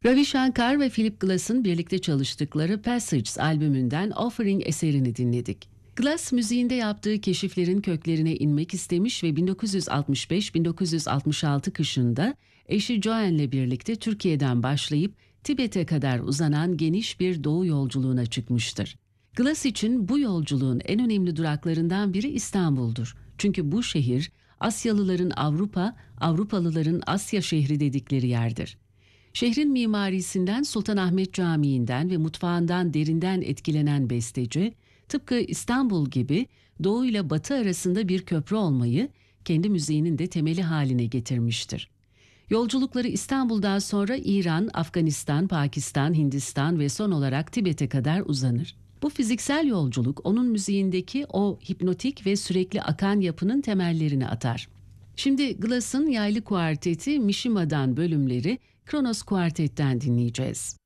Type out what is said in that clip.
Ravi Shankar ve Philip Glass'ın birlikte çalıştıkları Passages albümünden Offering eserini dinledik. Glass müziğinde yaptığı keşiflerin köklerine inmek istemiş ve 1965-1966 kışında eşi Joanne'le birlikte Türkiye'den başlayıp Tibet'e kadar uzanan geniş bir doğu yolculuğuna çıkmıştır. Glass için bu yolculuğun en önemli duraklarından biri İstanbul'dur. Çünkü bu şehir Asyalıların Avrupa, Avrupalıların Asya şehri dedikleri yerdir. Şehrin mimarisinden Sultanahmet Camii'nden ve mutfağından derinden etkilenen besteci, tıpkı İstanbul gibi Doğu ile Batı arasında bir köprü olmayı kendi müziğinin de temeli haline getirmiştir. Yolculukları İstanbul'dan sonra İran, Afganistan, Pakistan, Hindistan ve son olarak Tibet'e kadar uzanır. Bu fiziksel yolculuk onun müziğindeki o hipnotik ve sürekli akan yapının temellerini atar. Şimdi Glass'ın yaylı kuarteti Mishima'dan bölümleri Kronos Kuartet'ten dinleyeceğiz.